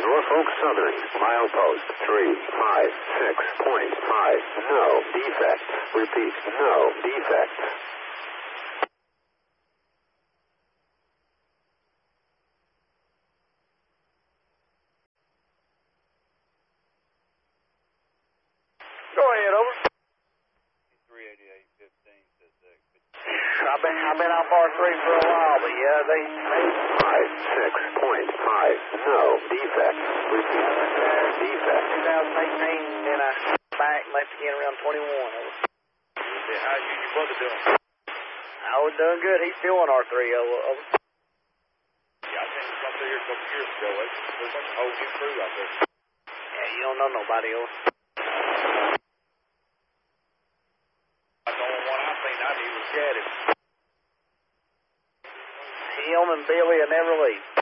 Norfolk Southern, milepost 356.5. No defects. Repeat, no defects. Go ahead, over. 388.15 says that. I've been on par 3 for a while, but yeah, they 56.5. No defects. Repeat, no defects. 2018, then I back left again around 21. Over. How's you and your brother doing? I was doing good. He's still on R3. Over. Yeah, I seen him come through here a couple years ago. There's a whole new crew out there. Yeah, you don't know nobody, over. The only one I seen I knew was Gaddy. Him and Billy will never leave.